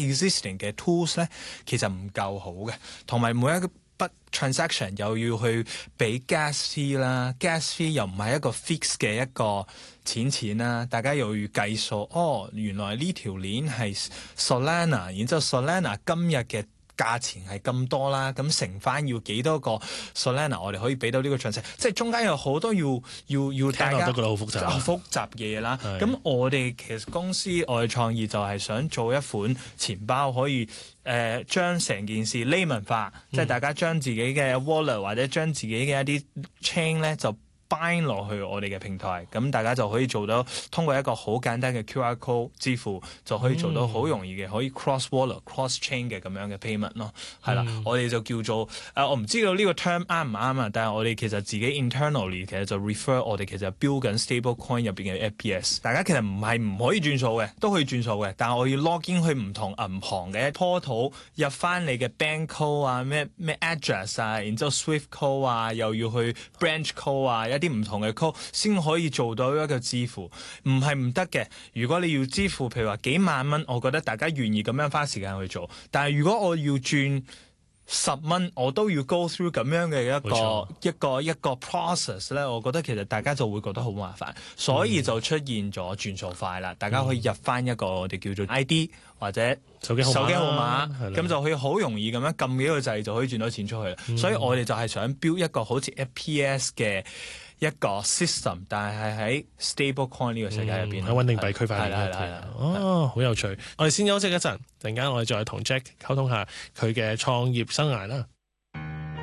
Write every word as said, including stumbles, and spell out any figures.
existing 嘅 tools 咧，其實唔夠好嘅，同埋每一個筆 transaction 又要去俾 gas fee 啦 ，gas fee 又唔係一個 fix 嘅一個錢錢啦，大家又要計數。哦，原來呢條鏈係 Solana， 然之後 Solana 今日嘅價錢係咁多啦，咁乘翻要幾多個 Solana， 我哋可以俾到呢個詳細，即係中間有好多要要要大家都覺得好複雜， 好複雜嘅嘢啦。咁我哋其實公司我哋創意就係想做一款錢包，可以誒、呃、將成件事 layman 化，嗯、即係大家將自己嘅 wallet 或者將自己嘅一啲 chain 咧就bind 落去我哋嘅平台，咁大家就可以做到通過一個好簡單嘅 Q R code 支付，就可以做到好容易嘅可以 cross wallet、cross chain 嘅咁樣嘅 payment 咯。係啦，嗯、我哋就叫做誒、呃，我唔知道呢個 term 啱唔啱啊，但係我哋其實自己 internally 其實就 refer 我哋其實 build 緊 stable coin 入邊嘅 F P S。大家其實唔係唔可以轉數嘅，都可以轉數嘅，但係我要 log in 去唔同銀行嘅 portal 入翻你嘅 bank code 啊，咩咩 address 啊，然之後 Swift code 啊，又要去 branch code 啊。啲唔同嘅 code 先可以做到一個支付，唔係唔得嘅。如果你要支付，譬如話幾萬蚊，我覺得大家願意咁樣花時間去做。但係如果我要轉十蚊，我都要 go through 咁樣嘅一個錯一個一個 process 咧，我覺得其實大家就會覺得好麻煩，所以就出現咗轉數快啦。嗯、大家可以入翻一個我哋叫做 I D 或者手機號碼，咁就可以好容易咁樣撳幾個掣就可以轉到錢出去啦。嗯、所以我哋就係想 build 一個好似 F P S 嘅一個 system， 但係喺 stable coin 呢個世界入邊，喺穩定幣區塊鏈入邊。哦，好有趣。我哋先休息一陣，陣間我哋再同 Jack 溝通下佢嘅創業生涯啦。